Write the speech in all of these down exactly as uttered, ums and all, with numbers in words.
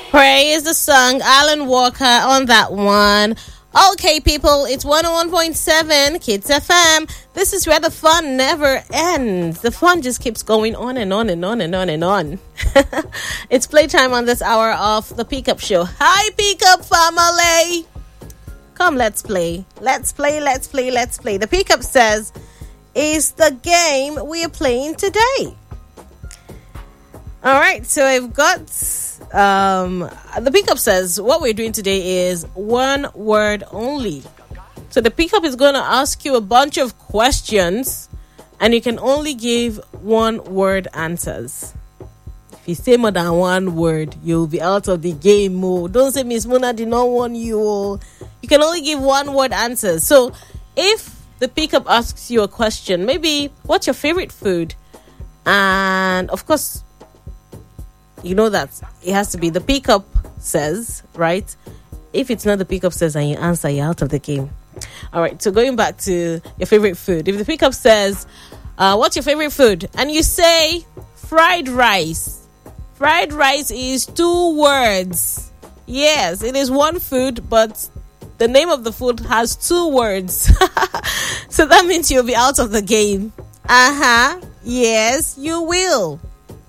Praise the song, Alan Walker on that one. Okay, people, it's one oh one point seven Kids F M. This is where the fun never ends. The fun just keeps going on and on and on and on and on. It's playtime on this hour of the Pick Up Show. Hi, Pick Up family. Come, let's play. Let's play, let's play, let's play. The Pick Up says, is the game we are playing today. All right, so I've got... Um, the pickup says what we're doing today is one word only. So the pickup is going to ask you a bunch of questions and you can only give one word answers. If you say more than one word, you'll be out of the game. Oh. Don't say Miss Mona did not want you. Oh. You can only give one word answers. So if the pickup asks you a question, maybe what's your favorite food? And of course, you know that it has to be the pickup says, right? If it's not the pickup says and you answer, you're out of the game. All right, so going back to your favorite food. If the pickup says, uh, what's your favorite food? And you say fried rice. Fried rice is two words. Yes, it is one food, but the name of the food has two words. So that means you'll be out of the game. Uh-huh. Yes, you will.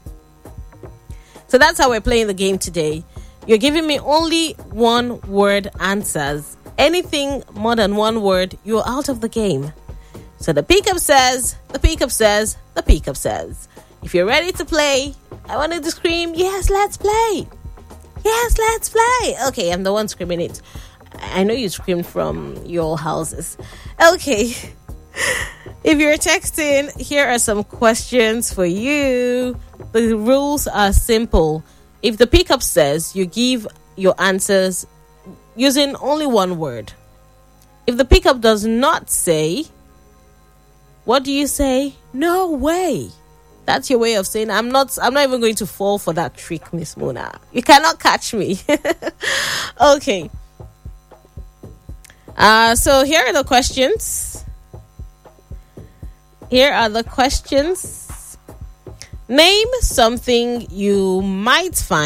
So that's how we're playing the game today. You're giving me only one word answers. Anything more than one word, you're out of the game. So the pickup says, the pickup says, the pickup says. If you're ready to play, I want you to scream, yes, let's play. Yes, let's play. Okay, I'm the one screaming it. I know you screamed from your houses. Okay. If you're texting, here are some questions for you. The rules are simple. If the pickup says, you give your answers using only one word. If the pickup does not say, what do you say? No way. That's your way of saying, I'm not I'm not even going to fall for that trick, Miss Mona. You cannot catch me. Okay. Uh, so here are the questions. Here are the questions. Name something you might find